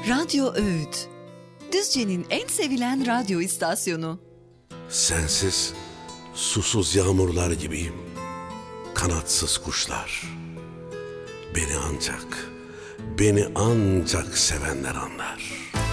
Radyo Öğüt, Düzce'nin en sevilen radyo istasyonu. Sensiz, susuz yağmurlar gibiyim. Kanatsız kuşlar. Beni ancak sevenler anlar.